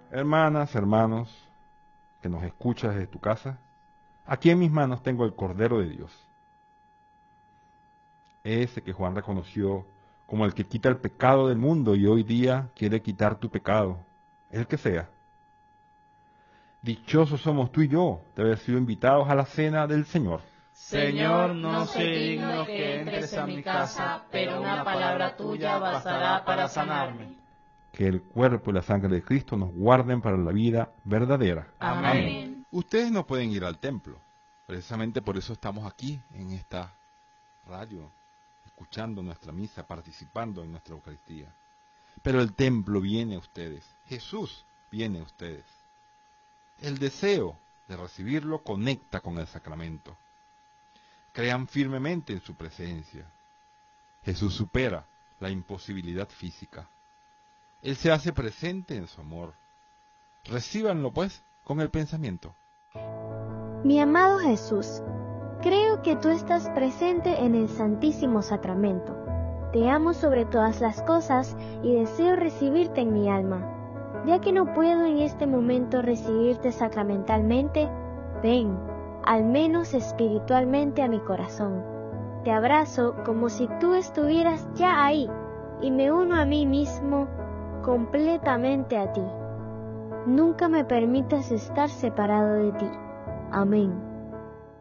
Hermanas, hermanos, que nos escuchas desde tu casa, aquí en mis manos tengo el Cordero de Dios. Ese que Juan reconoció como el que quita el pecado del mundo y hoy día quiere quitar tu pecado, el que sea. Dichosos somos tú y yo de haber sido invitados a la cena del Señor. Señor, no soy digno que entres a mi casa, pero una palabra tuya bastará para sanarme. Que el cuerpo y la sangre de Cristo nos guarden para la vida verdadera. Amén. Ustedes no pueden ir al templo. Precisamente por eso estamos aquí, en esta radio, escuchando nuestra misa, participando en nuestra Eucaristía. Pero el templo viene a ustedes. Jesús viene a ustedes. El deseo de recibirlo conecta con el sacramento. Crean firmemente en su presencia. Jesús supera la imposibilidad física. Él se hace presente en su amor. Recíbanlo, pues, con el pensamiento. Mi amado Jesús, creo que tú estás presente en el Santísimo Sacramento. Te amo sobre todas las cosas y deseo recibirte en mi alma. Ya que no puedo en este momento recibirte sacramentalmente, ven, al menos espiritualmente, a mi corazón. Te abrazo como si tú estuvieras ya ahí y me uno a mí mismo completamente a ti. Nunca me permitas estar separado de ti. Amén.